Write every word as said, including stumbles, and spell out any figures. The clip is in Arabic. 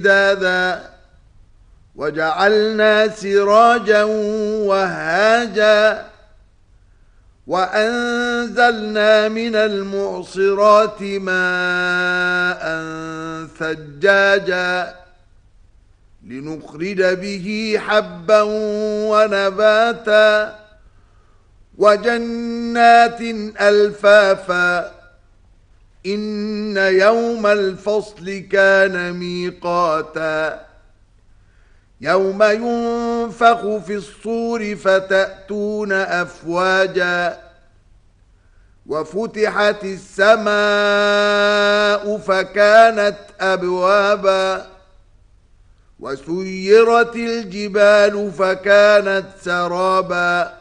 دادا وجعلنا سراجا وهاجا وأنزلنا من المعصرات ماء ثجاجا لنخرج به حبا ونباتا وجنات ألفافا إن يوم الفصل كان ميقاتا يوم ينفخ في الصور فتأتون أفواجا وفتحت السماء فكانت أبوابا وسيرت الجبال فكانت سرابا